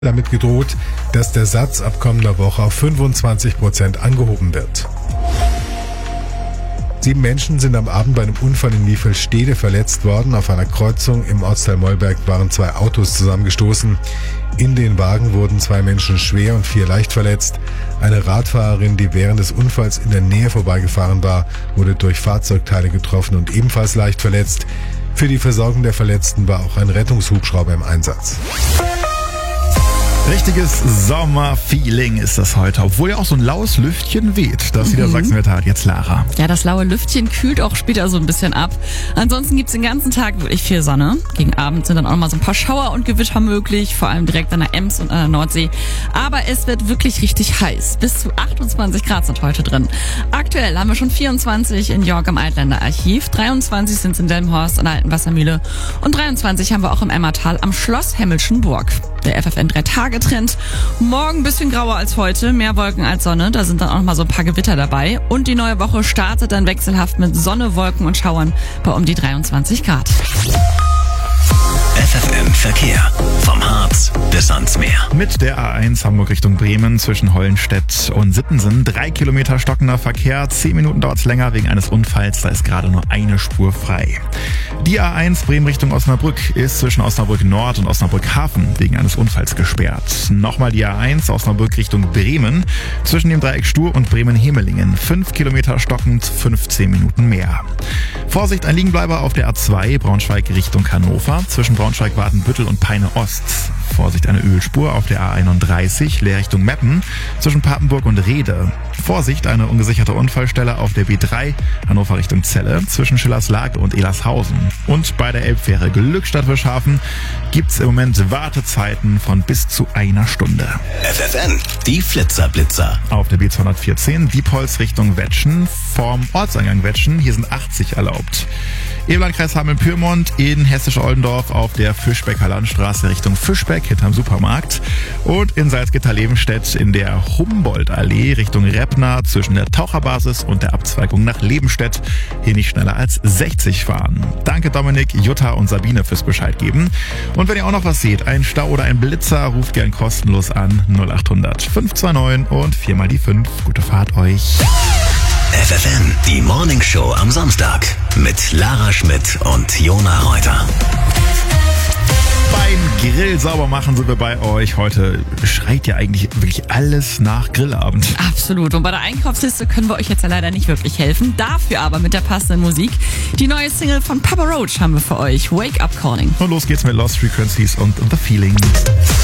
damit gedroht, dass der Satz ab kommender Woche auf 25% angehoben wird. 7 Menschen sind am Abend bei einem Unfall in Niefelstede verletzt worden. Auf einer Kreuzung im Ortsteil Mollberg waren 2 Autos zusammengestoßen. In den Wagen wurden 2 Menschen schwer und 4 leicht verletzt. Eine Radfahrerin, die während des Unfalls in der Nähe vorbeigefahren war, wurde durch Fahrzeugteile getroffen und ebenfalls leicht verletzt. Für die Versorgung der Verletzten war auch ein Rettungshubschrauber im Einsatz. Richtiges Sommerfeeling ist das heute, obwohl ja auch so ein laues Lüftchen weht. Das Niedersachsenwetter hat jetzt Lara. Ja, das laue Lüftchen kühlt auch später so ein bisschen ab. Ansonsten gibt's den ganzen Tag wirklich viel Sonne. Gegen Abend sind dann auch noch mal so ein paar Schauer und Gewitter möglich, vor allem direkt an der Ems und an der Nordsee. Aber es wird wirklich richtig heiß. Bis zu 28 Grad sind heute drin. Aktuell haben wir schon 24 in York im Altländer Archiv, 23 sind es in Delmenhorst an der Alten Wassermühle und 23 haben wir auch im Emmertal am Schloss Hemmelschenburg. Der FFN 3-Tage-Trend. Morgen ein bisschen grauer als heute, mehr Wolken als Sonne. Da sind dann auch noch mal so ein paar Gewitter dabei. Und die neue Woche startet dann wechselhaft mit Sonne, Wolken und Schauern bei um die 23 Grad. FFN Verkehr. Vom Harz bis ans Meer. Mit der A1 Hamburg Richtung Bremen zwischen Hollenstedt und Sittensen 3 Kilometer stockender Verkehr. 10 Minuten dauert es länger wegen eines Unfalls. Da ist gerade nur eine Spur frei. Die A1 Bremen Richtung Osnabrück ist zwischen Osnabrück Nord und Osnabrück Hafen wegen eines Unfalls gesperrt. Nochmal die A1 Osnabrück Richtung Bremen zwischen dem Dreieck Stur und Bremen-Hemelingen. 5 Kilometer stockend, 15 Minuten mehr. Vorsicht, ein Liegenbleiber auf der A2 Braunschweig Richtung Hannover zwischen Braunschweig-Wadenbüttel und Peine Ost. Vorsicht, eine Ölspur auf der A31 Leer Richtung Meppen zwischen Papenburg und Rehde. Vorsicht, eine ungesicherte Unfallstelle auf der B3 Hannover Richtung Celle zwischen Schillerslake und Elershausen. Und bei der Elbfähre Glückstadt-Fischhafen gibt's im Moment Wartezeiten von bis zu 1 Stunde. FFN, die Flitzer-Blitzer. Auf der B214 Diepholz Richtung Wetschen vorm Ortseingang Wetschen. Hier sind 80 erlaubt. Im Landkreis Hameln-Pyrmont in Hessisch-Oldendorf auf der Fischbecker Landstraße Richtung Fischbeck hinterm Supermarkt. Und in Salzgitter-Levenstedt in der Humboldt-Allee Richtung Reppner zwischen der Taucherbasis und der Abzweigung nach Lebenstedt. Hier nicht schneller als 60 fahren. Danke Dominik, Jutta und Sabine fürs Bescheid geben. Und wenn ihr auch noch was seht, ein Stau oder ein Blitzer, ruft gern kostenlos an 0800 529 und 4 mal die 5. Gute Fahrt euch. FFN, die Morning Show am Samstag mit Lara Schmidt und Jona Reuter. Beim Grill sauber machen sind wir bei euch. Heute schreit ja eigentlich wirklich alles nach Grillabend. Absolut. Und bei der Einkaufsliste können wir euch jetzt ja leider nicht wirklich helfen. Dafür aber mit der passenden Musik. Die neue Single von Papa Roach haben wir für euch. Wake Up Calling. Und los geht's mit Lost Frequencies und The Feeling.